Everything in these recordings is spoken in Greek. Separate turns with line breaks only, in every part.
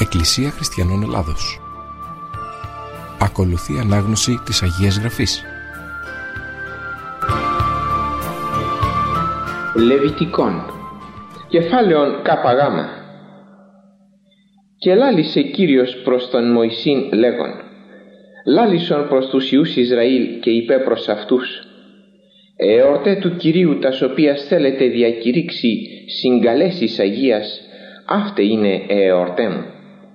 Εκκλησία Χριστιανών Ελλάδος. Ακολουθεί ανάγνωση της Αγίας Γραφής.
Λεβιτικών, κεφάλαιον ΚΓ. Και λάλησε Κύριος προς τον Μωυσήν λέγον: λάλησον προς τους Υιούς Ισραήλ και είπε προς αυτούς: εορτέ του Κυρίου τας οποίας θέλετε διακηρύξει συγκαλέσεις Αγίας, αύτε είναι εορτέ μου.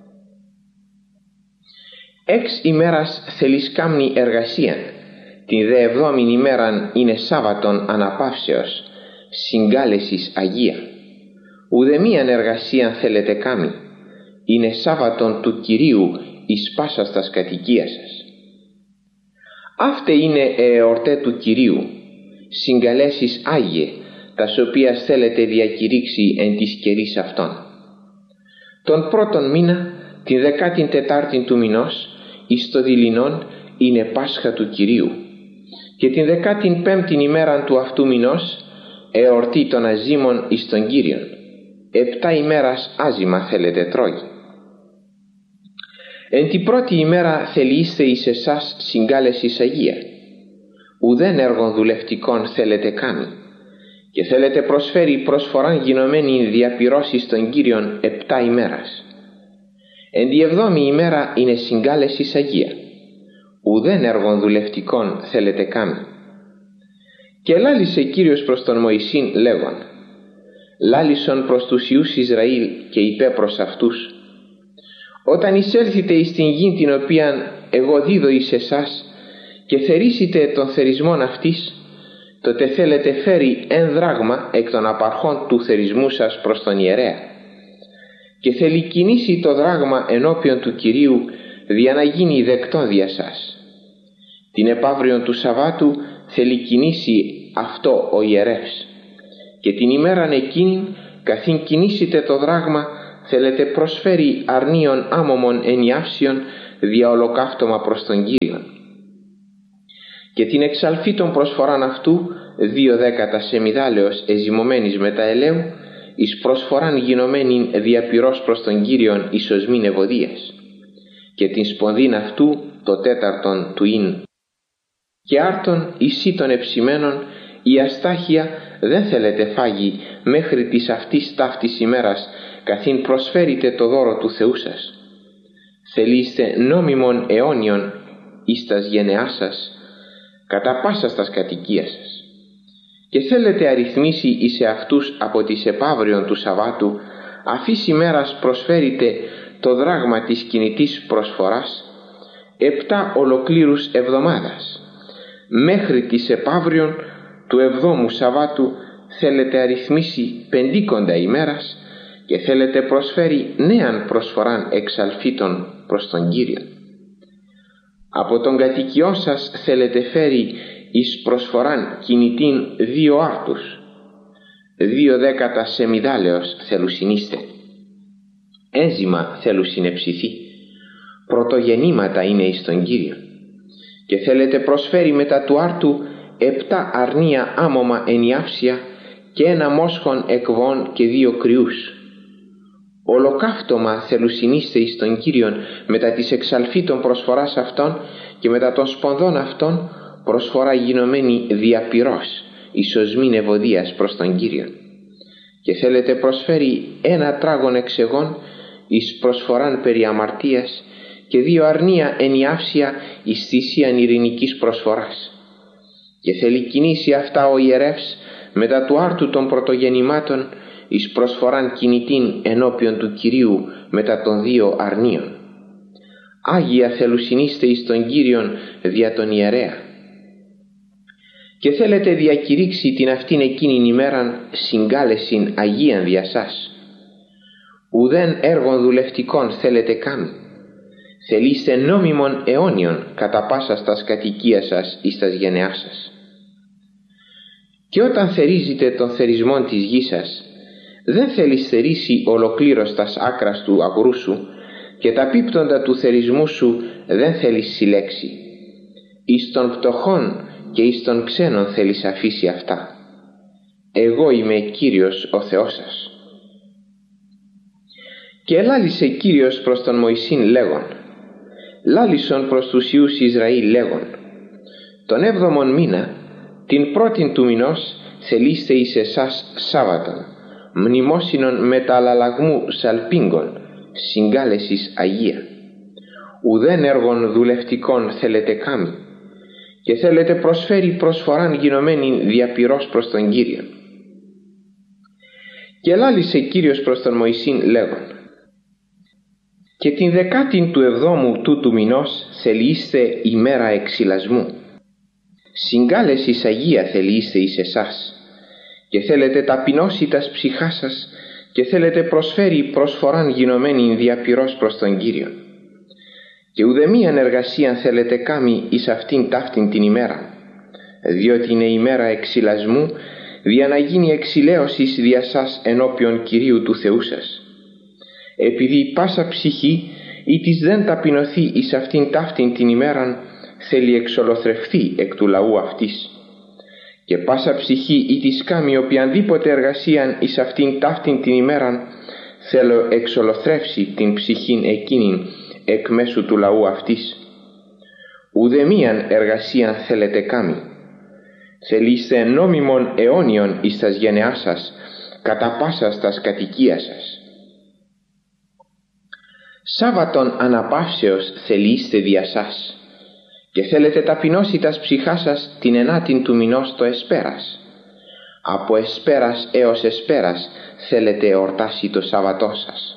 6 ημέρας θέλεις κάμνη εργασίαν, την δε 7η ημέραν είναι Σάββατον αναπαύσεως, συγκάλεσης Αγία. Ουδεμίαν εργασίαν θέλετε κάμνη, είναι Σάββατον του Κυρίου εις πάσας τας κατοικίας σας. Αύτε είναι εορτέ του Κυρίου, συγκαλέσεις Άγιε, τας οποίας θέλετε διακηρύξει εν της καιρής αυτών. Τον πρώτον μήνα, την 14η του μηνός, εις το δειλινόν είναι Πάσχα του Κυρίου, και την 15η ημέραν του αυτού μηνός εορτή των αζήμων εις τον Κύριον. 7 ημέρας άζημα θέλετε τρώγει. Εν την πρώτη ημέρα θελείστε εις εσάς συγκάλεσης Αγία, ουδέν έργων δουλευτικών θέλετε κάνει, και θέλετε προσφέρει προσφοράν γινωμένη διαπυρός εις τον Κύριον 7 ημέρας. Εν τη 7η ημέρα είναι συγκάλεσης Αγία, ουδέν έργων δουλευτικών θέλετε κάνει. Και λάλησε Κύριος προς τον Μωυσήν λέγον: λάλησον προς τους Υιούς Ισραήλ και είπε προς αυτούς: όταν εισέλθετε εις την γη την οποίαν εγώ δίδω εις εσάς και θερήσετε τον θερισμόν αυτής, τότε θέλετε φέρει 1 δράγμα εκ των απαρχών του θερισμού σας προς τον ιερέα, και θέλει κινήσει το δράγμα ενώπιον του Κυρίου δια να γίνει δεκτόν δια σας. Την επαύριον του Σαββάτου θέλει κινήσει αυτό ο ιερεύς, και την ημέραν εκείνην καθήν κινήσετε το δράγμα θέλετε προσφέρει αρνίων άμωμων ενιάυσιων δια ολοκαύτωμα προς τον Κύριον. Και την εξαλφή των προσφοράν αυτού 2/10 σεμιδάλεως εζυμωμένης μετά ελαίου, εις προσφοράν γινωμένην διαπυρός προς τον Κύριον εις οσμήν ευωδίας, και την σπονδήν αυτού το 4ο του ίν. Και άρτον εις των εψημένων η αστάχεια δεν θέλετε φάγει μέχρι της αυτής ταύτης ημέρας, καθήν προσφέρετε το δώρο του Θεού σας. Θελείστε νόμιμον αιώνιον εις τας γενεάς σας, κατά πάσα τας κατοικίας σας. Και θέλετε αριθμίσει εις εαυτούς από της επαύριον του Σαββάτου, αφής ημέρας προσφέρετε το δράγμα της κινητής προσφοράς 7 ολοκλήρους εβδομάδας. Μέχρι της επαύριον του 7ου Σαββάτου θέλετε αριθμίσει 50 ημέρας και θέλετε προσφέρει νέαν προσφοράν εξαλφήτων προς τον Κύριο. Από τον κατοικιό σας θέλετε φέρει εις προσφοράν κινητήν 2 άρτους, 2/10 σεμιδάλεως θελουσινίστε. Ένζημα θελουσινεψηθεί, πρωτογεννήματα είναι εις τον Κύριο. Και θέλετε προσφέρει μετά του άρτου 7 αρνία άμωμα ενιάυσια και 1 μόσχον εκβών και 2 κρυούς. Ολοκαύτωμα θελουσινίστε εις τον Κύριον μετά της εξαλφήτων προσφοράς αυτών, και μετά των σπονδών αυτών προσφορά γινωμένη διαπυρός εις οσμήν ευωδίας προς τον Κύριον. Και θέλετε προσφέρει 1 τράγον εξεγών εις προσφοράν περί αμαρτίας και 2 αρνία ενιάυσια εις θυσίαν ειρηνικής προσφοράς. Και θέλει κινήσει αυτά ο ιερεύς μετά του άρτου των πρωτογεννημάτων εις προσφοράν κινητήν ενώπιον του Κυρίου μετά των 2 αρνίων. Άγια θελουσινίστε εις τον Κύριον δια τον ιερέα. Και θέλετε διακηρύξει την αυτήν εκείνην ημέραν συγκάλεσιν Αγίαν δια σας. Ουδέν έργων δουλευτικών θέλετε κάμει, θελείστε νόμιμον αιώνιον κατά πάσα τας κατοικίας σας εις τας γενεάς σας. Και όταν θερίζετε τον θερισμόν της γης σας, δεν θέλεις θερίσει ολοκλήρως τας άκρας του αγρού σου, και τα πίπτοντα του θερισμού σου δεν θέλεις συλλέξει. Εις των πτωχών και εις των ξένων θέλεις αφήσει αυτά. Εγώ είμαι Κύριος ο Θεός σας. Και ελάλησε Κύριος προς τον Μωυσήν λέγον: λάλησον προς τους Υιούς Ισραήλ λέγον: τον 7ο μήνα, την πρώτην του μηνός, θελήστε εις εσάς Σάββατον, μνημόσυνον μεταλλαλλαγμού σαλπίγκων, συγκάλεσης Αγία. Ουδέν έργων δουλευτικών θέλετε κάμει, και θέλετε προσφέρει προσφοράν γινωμένη διαπυρός προς τον Κύριον. Και ελάλησε Κύριος προς τον Μωυσήν λέγον: και την 17ου τούτου μηνός θελήστε ημέρα εξυλασμού, συγκάλεσης Αγία θελήστε εις εσάς, και θέλετε ταπεινώσει τας ψυχάς σας, και θέλετε προσφέρει προσφοράν γινωμένη διαπυρός προς τον Κύριον. Και ουδεμίαν εργασίαν θέλετε κάμει εις αυτήν ταύτην την ημέρα, διότι είναι ημέρα εξυλασμού, δια να γίνει εξηλαίωσης δια σας ενώπιον Κυρίου του Θεού σας. Επειδή πάσα ψυχή ή της δεν ταπεινωθεί εις αυτήν ταύτην την ημέραν, θέλει εξολοθρευθεί εκ του λαού αυτής. Και πάσα ψυχή ή της κάμει οποιανδήποτε εργασίαν εις αυτήν ταύτην την ημέραν, θέλω εξολοθρεύσει την ψυχήν εκείνην εκ μέσου του λαού αυτής. Ουδεμίαν εργασίαν θέλετε κάμει. Θελήστε νόμιμον αιώνιον εις τας γενεάς σας, κατά πάσας τας κατοικίας σας. Σάββατον αναπαύσεως θελήστε δια σας, και θέλετε ταπεινώσει τας ψυχάς σας την 9η του μηνός το εσπέρας. Από εσπέρας έως εσπέρας θέλετε εορτάσει το Σάββατό σας.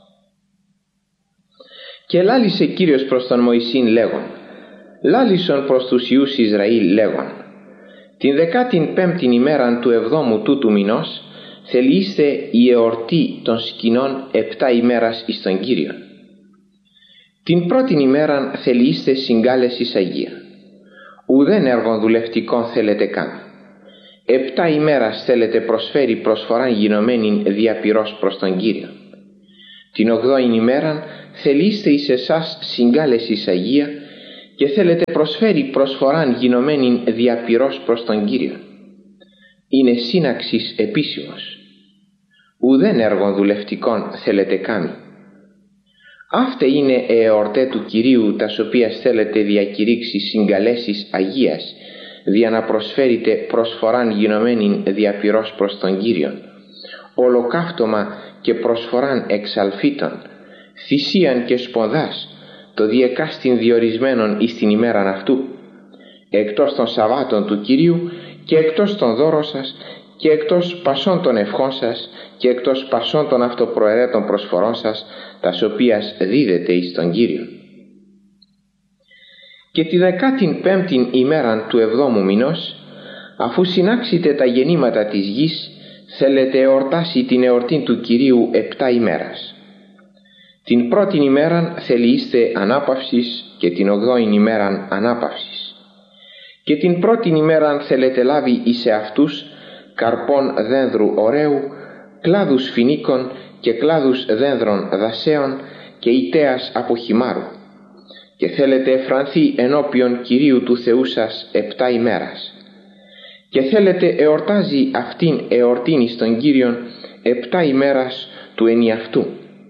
Και λάλησε Κύριος προς τον Μωυσήν λέγον: λάλησον προς τους Υιούς Ισραήλ λέγον: την 15η ημέραν του 7ου τούτου μηνός θελήστε η εορτή των σκηνών 7 ημέρας εις τον Κύριον. Την πρώτην ημέραν θελήστε συγκάλεσης Αγία. Ουδέν έργων δουλευτικών θέλετε καν. 7 ημέρας θέλετε προσφέρει προσφοράν γινωμένη διαπυρός προς τον Κύριο. Την 8η ημέραν θελήστε εις εσάς συγκάλεσης Αγία, και θέλετε προσφέρει προσφοράν γινωμένη διαπυρός προς τον Κύριο. Είναι σύναξης επίσημος. Ουδέν έργων δουλευτικών θέλετε κάμει. Αύτε είναι εορτέ του Κυρίου, τας οποίας θέλετε διακηρύξει συγκαλέσεις Αγίας, δια να προσφέρετε προσφοράν γινωμένη διαπυρός προς τον Κύριον, ολοκαύτωμα και προσφοράν εξαλφίτων, θυσίαν και σπονδάς, το διεκάστην διορισμένον εις την ημέραν αυτού, εκτός των Σαββάτων του Κυρίου και εκτός των δώρων σας και εκτός πασών των ευχών σας και εκτός πασών των αυτοπροαιρέτων προσφορών σας, τας οποίας δίδετε εις τον Κύριο. Και τη 15η ημέραν του 7ου μηνός, αφού συνάξετε τα γεννήματα της γης, θέλετε εορτάσει την εορτή του Κυρίου 7 ημέρας. Την πρώτην ημέραν θελείστε ανάπαυσης και την 8η ημέραν ανάπαυσης. Και την πρώτην ημέραν θέλετε λάβει εις εαυτούς καρπών δένδρου ωραίου, κλάδους φοινίκων και κλάδους δένδρων δασέων και ητέας από χυμάρου. Και θέλετε εφρανθεί ενώπιον Κυρίου του Θεού σας 7 ημέρας. Και θέλετε εορτάζει αυτήν εορτήν εις τον Κύριον 7 ημέρας του ενιαυτού.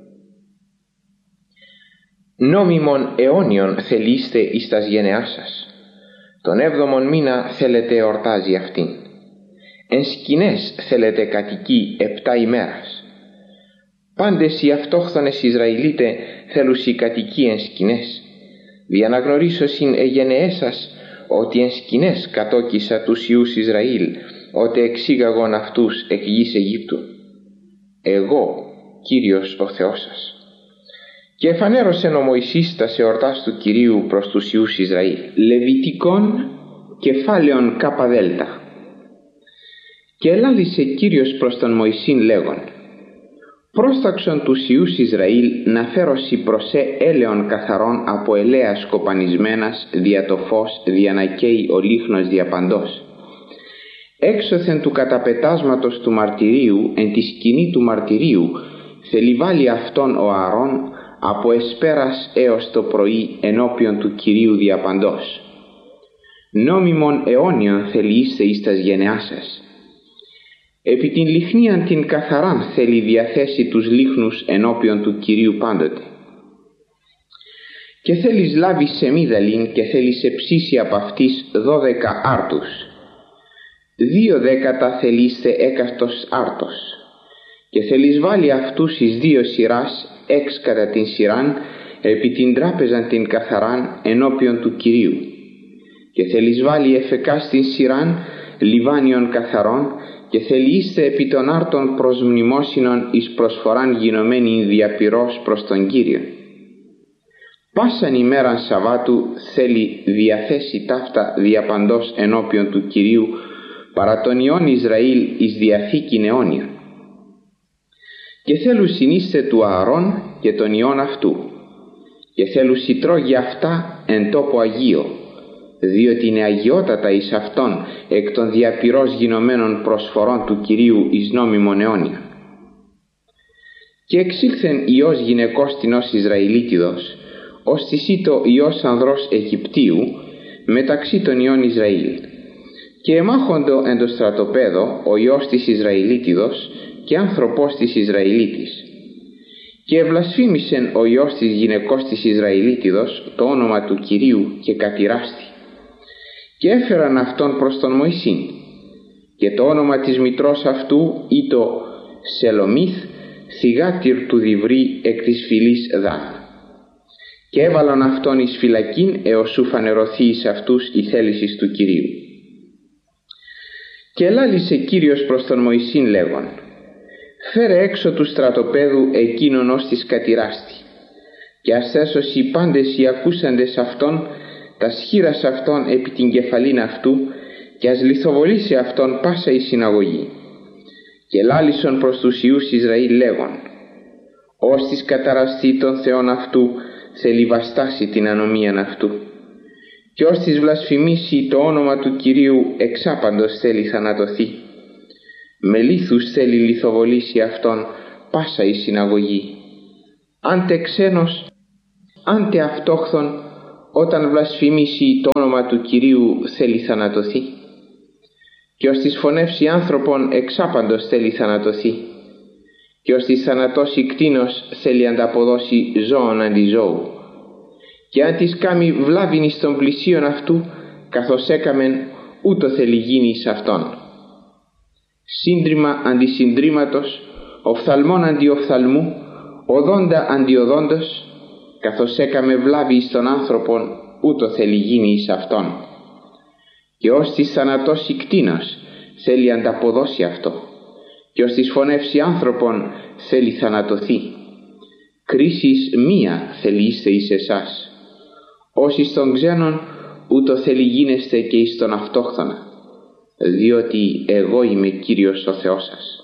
Νόμιμον αιώνιον θελείστε εις τας γενεάς σας. Τον 7ο μήνα θέλετε εορτάζει αυτήν. Εν σκηνές θέλετε κατοικεί 7 ημέρας. Πάντες οι αυτόχθονες Ισραηλίτε θέλουσι κατοικεί εν σκηνές. Δια να γνωρίσω συν εγενεές σας ότι εν σκηνές κατόκισα τους Υιούς Ισραήλ, ότε εξήγαγον αυτούς εκ γης Αιγύπτου. Εγώ, Κύριος ο Θεός σας. Και εφανέρωσεν ο Μωυσής τας εορτάς του Κυρίου προς τους Υιούς Ισραήλ. Λεβιτικών κεφάλαιον καπαδέλτα. Και ελάλησε Κύριος προς τον Μωυσήν λέγον: πρόσταξον τους Υιούς Ισραήλ να φέρωσι προσέ έλεον καθαρόν από ελαίας κοπανισμένας δια το φως, δια να καίει ο λίχνος διαπαντός. Έξωθεν του καταπετάσματος του μαρτυρίου, εν τη σκηνή του μαρτυρίου, θελιβάλει αυτόν ο Ααρών από εσπέρας έως το πρωί ενώπιον του Κυρίου διαπαντός. Νόμιμον αιώνιον θελείστε εις τας γενεάς σας. Επί την λιχνίαν την καθαράν θέλει διαθέσει τους λίχνους ενώπιον του Κυρίου πάντοτε. Και θέλεις λάβει σεμίδαλιν και θέλεις εψήσει από αυτής 12 άρτους. 2/10 θελείστε έκαστος άρτος. Και θέλεις βάλει αυτούς εις 2 σειράς, 6 κατά την σειράν, επί την τράπεζαν την καθαράν ενώπιον του Κυρίου. Και θέλεις βάλει εφεκά στην σειράν λιβάνιον καθαρών, και θελείστε επί των άρτων προς μνημόσυνον εις προσφοράν γινωμένη διαπυρός προς τον Κύριο. Πάσαν ημέραν Σαββάτου θέλει διαθέσει ταύτα διαπαντός ενώπιον του Κυρίου παρά τον Υιόν Ισραήλ εις διαθήκην αιώνιον. Και θέλουν συνείστε του Ααρών και τον Υιόν αυτού, και θέλουν σιτρόγια αυτά εν τόπο Αγίο, διότι είναι αγιότατα εις αυτόν εκ των διαπυρός γινωμένων προσφορών του Κυρίου εις νόμιμον αιώνιον. Και εξήλθεν Υιός γυναικός τινός Ισραηλίτιδος, ως της ήτο Υιός ανδρός Αιγυπτίου μεταξύ των Υιών Ισραήλ. Και εμάχοντο εν το στρατοπέδο ο Υιός της Ισραηλίτιδος και άνθρωπος της Ισραηλίτης. Και ευλασφήμισεν ο Υιός της γυναικός της Ισραηλίτιδος το όνομα του Κυρίου και κατηράστη. Και έφεραν αυτόν προς τον Μωυσήν. Και το όνομα της μητρός αυτού ήτο Σελομίθ, θυγάτηρ του Διβρή εκ της φυλής Δάν. Και έβαλαν αυτόν εις φυλακήν έως ου φανερωθεί εις αυτούς η θέλησης του Κυρίου. Και ελάλησε Κύριος προς τον Μωυσήν λέγον: «Φέρε έξω του στρατοπέδου εκείνον ως της κατηράστη, και ασθέσως οι πάντες οι ακούσαντες αυτόν τα σχήρας αυτόν επί την κεφαλήν αυτού, και ας λιθοβολήσει αυτόν πάσα η συναγωγή». Και λάλησον προς τους Υιούς Ισραήλ λέγον: «Ως της καταραστεί των θεών αυτού θέλει βαστάσει την ανομίαν αυτού, και ως της βλασφημίσει το όνομα του Κυρίου εξάπαντος θέλει θανατωθεί. Με λίθους θέλει λιθοβολήσει αυτόν πάσα η συναγωγή. Άντε ξένος, άντε αυτόχθον, όταν βλασφημίσει το όνομα του Κυρίου θέλει θανατωθεί. Και ως της φωνεύσει άνθρωπον εξάπαντος θέλει θανατωθεί. Και ως της θανατώσει κτήνος θέλει ανταποδώσει ζώων αντί ζώου. Και αν της κάμει βλάβην εις των πλησίων αυτού, καθώς έκαμεν, ούτω θέλει γίνει εις αυτόν. Σύντριμα αντί συντρίμματος, οφθαλμόν αντί οφθαλμού, οδόντα αντί οδόντος, καθώς έκαμε βλάβη εις τον άνθρωπον, ούτω θέλει γίνει εις αυτόν. Και ως της θανατώσει κτήνος θέλει ανταποδώσει αυτό, και ως της φωνεύσει άνθρωπον θέλει θανατωθεί. Κρίσης μία θελείστε εις εσάς. Ως εις των ξένων, ούτω θέλει γίνεστε και εις τον αυτόχθονα, διότι εγώ είμαι Κύριος ο Θεός σας.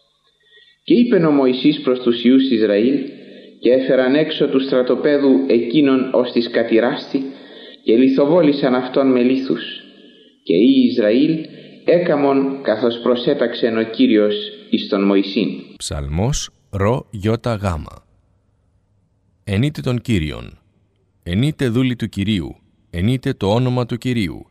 Και είπεν ο Μωυσής προς τους Υιούς Ισραήλ, και έφεραν έξω του στρατοπέδου εκείνον ως της κατηράστη, και λιθοβόλησαν αυτόν με λίθους. Και οι Ισραήλ έκαμον καθώς προσέταξεν ο Κύριος εις τον Μωυσήν.
Ψαλμός ρο γιώτα γάμα. Ενείτε τον Κύριον, ενείτε δούλοι του Κυρίου, ενείτε το όνομα του Κυρίου,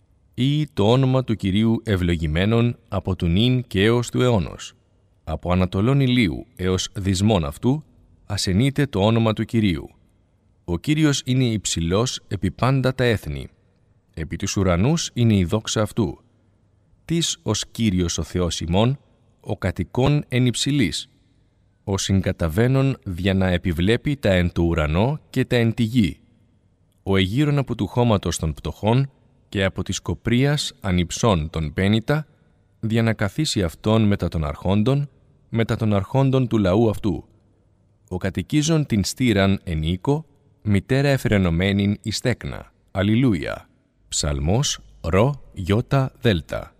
ή το όνομα του Κυρίου ευλογημένον από του νυν και έως του αιώνος, από ανατολών ηλίου έως δυσμών αυτού, ασενείτε το όνομα του Κυρίου. Ο Κύριος είναι υψηλός επί πάντα τα έθνη, επί τους ουρανούς είναι η δόξα αυτού. Τις ως Κύριος ο Θεός ημών, ο κατοικών εν υψηλής, ο συγκαταβαίνων δια να επιβλέπει τα εν το ουρανό και τα εν τη γη, ο εγείρον από του χώματος των πτωχών και από της κοπρίας ανυψών των πένητα, δια να καθίσει αυτόν μετά των αρχόντων του λαού αυτού. Ο κατοικίζων την στήραν εν οίκο, μητέρα εφρενωμένην εις τέκνα. Αλληλούια. Ψαλμός ρο γιώτα δέλτα.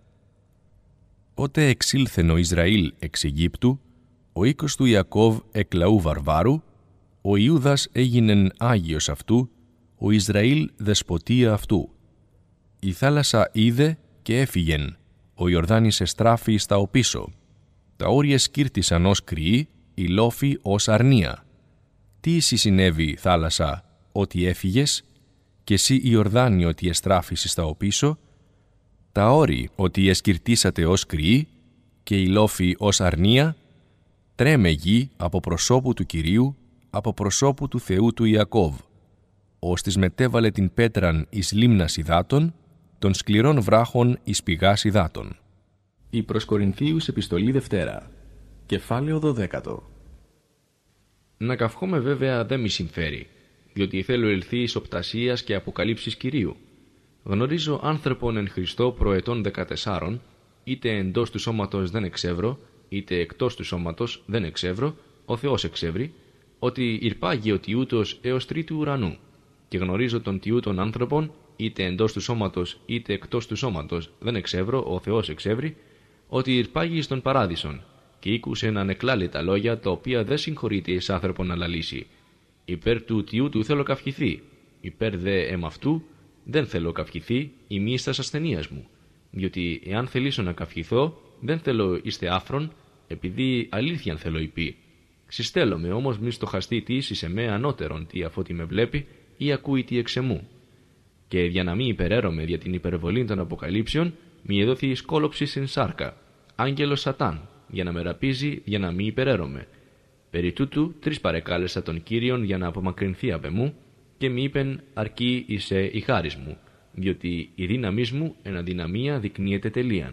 Ότε εξήλθεν ο Ισραήλ εξ Αιγύπτου, ο οίκος του Ιακώβ εκ λαού βαρβάρου, ο Ιούδας έγινεν Άγιος αυτού, ο Ισραήλ δεσποτεία αυτού. Η θάλασσα είδε και έφυγεν, ο Ιορδάνης εστράφη στα οπίσω. Τα όρια σκύρτησαν ως κρυή, η λόφη ως αρνία. Τι εσύ συνέβη, θάλασσα, ότι έφυγες, και εσύ Ιορδάνη ότι εστράφησες στα οπίσω, τα όρη ότι εσκυρτήσατε ως κρυή, και η λόφη ως αρνία, τρέμε γη από προσώπου του Κυρίου, από προσώπου του Θεού του Ιακώβ, ώστις μετέβαλε την πέτραν εις λίμνας υδάτων, των σκληρών βράχων εις πηγάς υδάτων.
Η προς Κορινθίους επιστολή Δευτέρα, κεφάλαιο 12.
Να καυχόμαι βέβαια δεν μη συμφέρει, διότι θέλω ελθείς οπτασίας και αποκαλύψεις Κυρίου. Γνωρίζω άνθρωπον εν Χριστώ προετών 14, είτε εντός του σώματος δεν εξεύρω, είτε εκτός του σώματος δεν εξεύρω, ο Θεός εξεύρει, ότι ηρπάγει ο τιούτος έως τρίτου ουρανού. Και γνωρίζω τον τιούτων άνθρωπον, είτε εντός του σώματος είτε εκτός του σώματος δεν εξεύρω, ο Θεός εξεύρει, ότι ηρπάγει στον παράδεισον, και ήκουσε να ανεκλάλει λόγια τα οποία δεν συγχωρείται εις άνθρωπον να λαλήσει. Υπέρ του τιούτου θέλω καυχηθεί, υπέρ δε εμαυτού δεν θέλω καυχηθεί ημί τας ασθενείας μου. Διότι εάν θελήσω να καυχηθώ, δεν θέλω είστε άφρον, επειδή αλήθειαν θέλω υπή. Συστέλλομαι όμως μη στοχαστεί τι εις εμέ ανώτερον τι αφότι με βλέπει ή ακούει τι εξ εμού. Και για να μην υπεραίρομαι δια την υπερβολή των αποκαλύψεων, μη εδόθη σκόλοψη στην σάρκα, άγγελος Σατάν, για να με ραπίζει για να μην υπεραίρομαι. Περί τούτου 3 παρεκάλεσα τον Κύριον για να απομακρυνθεί απ' εμού, και μη είπεν αρκεί είσαι η χάρις μου, διότι η δύναμής μου εν αδυναμία δεικνύεται τελείαν.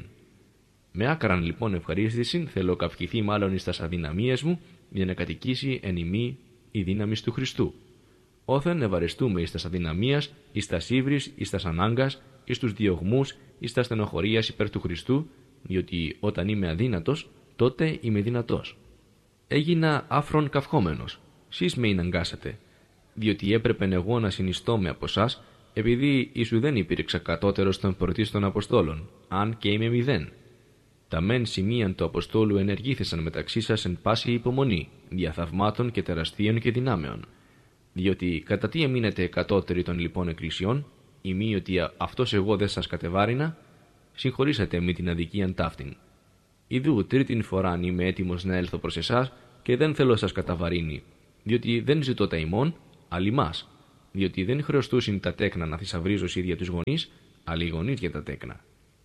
Με άκραν λοιπόν ευχαρίστησιν θέλω καυχηθεί μάλλον εις τας αδυναμίες μου, για να κατοικήσει εν ημί η δύναμης του Χριστού. Όθεν ευαρεστούμε εις τας αδυναμίας, εις τας ύβρις, εις τας ανάγκας, εις τους διωγμούς, εις τας στενοχωρίας υπέρ του Χριστού, διότι όταν είμαι αδύνατος, τότε είμαι δυνατός. Έγινα άφρον καυχόμενος, σεις με εναγκάσατε, διότι έπρεπε εγώ να συνιστώ από εσάς, επειδή ίσου δεν υπήρξα κατώτερος των πρωτίστων Αποστόλων, αν και είμαι 0. Τα μεν σημείαν του Αποστόλου ενεργήθησαν μεταξύ σας εν πάση υπομονή, διαθαυμάτων και τεραστίων και δυνάμεων. Διότι κατά τι εμείνετε κατώτεροι των λοιπόν εκκλησιών, ή μη ότι αυτός εγώ δεν σας κατεβάρινα, συγχωρήσατε με την αδικίαν ταύτην. Ιδού τρίτην φοράν είμαι έτοιμος να έλθω προς εσάς και δεν θέλω σας καταβαρύνει, διότι δεν ζητώ τα ημών, αλλά ημάς, διότι δεν χρεωστούσιν τα τέκνα να θησαυρίζω ίδια τους γονείς, αλλά οι γονείς για τα τέκνα.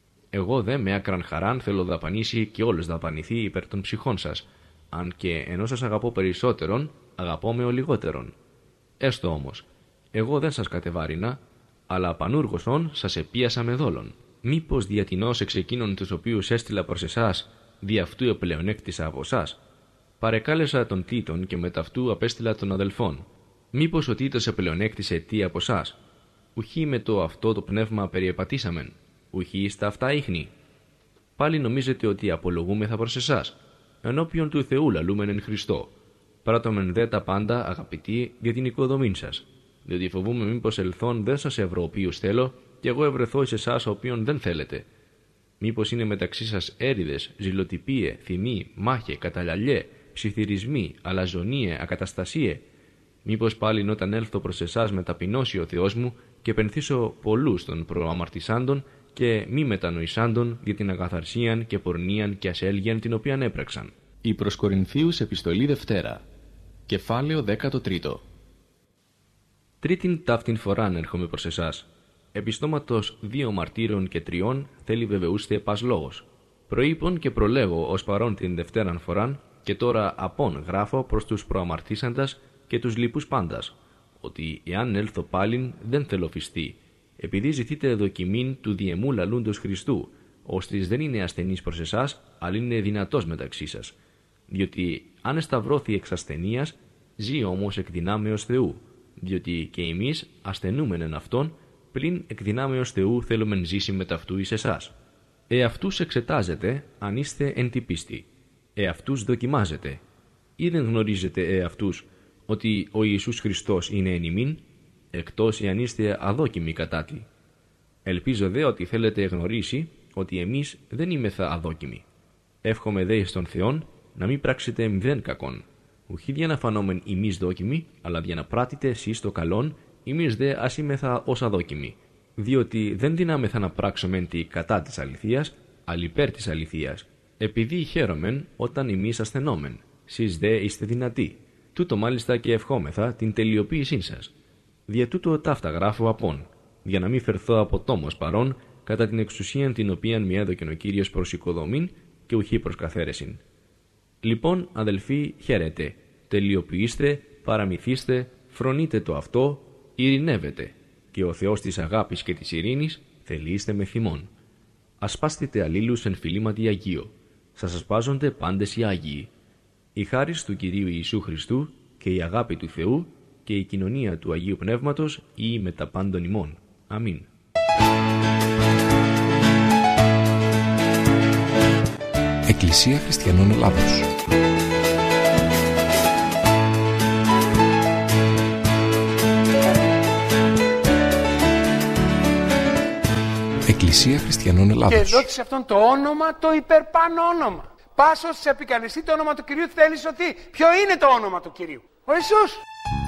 Εγώ δε με άκραν χαράν θέλω δαπανήσει και όλες δαπανηθεί υπέρ των ψυχών σας, αν και ενώ σας αγαπώ περισσότερον, αγαπώ με ο λιγότερον. Έστω όμως, εγώ δεν σας κατεβάρινα, αλλά πανούργωσον σας επίασα με δόλον. Μήπως διατηνώς εξ εκείνων τους οποίους έστειλα προς εσάς, δι' αυτού επλεονέκτησα από εσάς. Παρεκάλεσα τον Τίτον και μετ' αυτού απέστειλα των αδελφών. Μήπως ο Τίτος επλεονέκτησε τι από εσάς. Ουχή με το αυτό το πνεύμα περιεπατήσαμεν, ουχή στα αυτά ίχνη. Πάλι νομίζετε ότι απολογούμεθα προς εσάς, ενώπιον του Θεού λαλούμεν εν Χριστώ. Πράττομεν δε τα πάντα αγαπητοί για την οικοδομήν σας. Διότι φοβούμαι μήπως ελθόν δεν σας ευρώ οποίους θέλω, και εγώ ευρεθώ εις εσάς οποίον δεν θέλετε. Μήπως είναι μεταξύ σας έρηδες, ζηλοτυπίε, θυμοί, μάχε, καταλαλιέ, ψιθυρισμοί, αλαζονίε, ακαταστασίε. Μήπως πάλιν όταν έλθω προς εσάς με ταπεινώσει ο Θεός μου και πενθήσω πολλούς των προαμαρτησάντων και μη μετανοησάντων για την αγαθαρσίαν και πορνίαν και ασέλγιαν την οποίαν έπραξαν.
Η προς Κορινθίους επιστολή Δευτέρα, κεφάλαιο 13.
Τρίτην ταύτην φοράν έρχομαι προς εσάς. Επιστόματος 2 μαρτύρων και 3 θέλει βεβαιούστε πας λόγος. Προείπων και προλέγω ως παρόν την Δευτέραν φοράν, και τώρα απόν γράφω προς τους προαμαρτήσαντας και τους λοιπούς πάντας, ότι εάν έλθω πάλιν δεν θέλω φυστή, επειδή ζητείτε δοκιμήν του διεμού λαλούντος Χριστού, ώστις δεν είναι ασθενής προς εσάς, αλλά είναι δυνατός μεταξύ σας. Διότι αν εσταυρώθη εξ ασθενείας, ζει όμως εκ δυνάμεως Θεού, διότι και εμείς ασθενούμεν εν αυτόν, πλην εκ δυνάμεως Θεού θέλομεν ζήσει με ταυτού εις εσάς. Εαυτούς εξετάζετε αν είστε εν τη πίστη. Εαυτούς δοκιμάζετε. Ή δεν γνωρίζετε εαυτούς ότι ο Ιησούς Χριστός είναι εν ημίν, εκτός εάν είστε αδόκιμοι κατά τη. Ελπίζω δε ότι θέλετε γνωρίσει ότι εμείς δεν είμεθα αδόκιμοι. Εύχομαι δε εις τον Θεόν να μην πράξετε μηδέν κακόν. Ουχή δια να φανόμεν ημείς δόκιμοι, αλλά δια να πράτητε εσείς το καλόν, ημείς δε ας είμεθα ως αδόκιμοι. Διότι δεν δυνάμεθα να πράξομεν τη κατά της αληθείας, αλλά υπέρ της αληθείας. Επειδή χαίρομεν όταν ημείς ασθενόμεν, σεις δε είστε δυνατοί. Τούτο μάλιστα και ευχόμεθα την τελειοποίησή σας. Δια τούτο ταύτα γράφω απόν, για να μην φερθώ από τόμος παρών, κατά την εξουσίαν την οποίαν μη έδωκεν ο Κύριος προς οικοδομήν,
και ουχή προς καθαίρεσιν. Λοιπόν, αδελφοί, χαίρετε, τελειοποιήστε, παραμυθίστε, φρονείτε το αυτό, ειρηνεύετε, και ο Θεός της αγάπης και της ειρήνης θελείστε με θυμών. Ασπάστητε αλλήλους εν φιλήματι Αγίο, σας ασπάζονται πάντες οι Άγιοι. Η χάρις του Κυρίου Ιησού Χριστού και η αγάπη του Θεού και η κοινωνία του Αγίου Πνεύματος ή με τα πάντων ημών. Αμήν.
Εκκλησία Χριστιανών Ελλάδος. Εκκλησία Χριστιανών Ελλάδος.
Και δόθησε αυτόν το όνομα, το υπερπάνω όνομα. Πάσος σε επικαλεστεί το όνομα του Κυρίου, θέλει σωθεί. Ποιο είναι το όνομα του Κυρίου? Ο Ιησούς.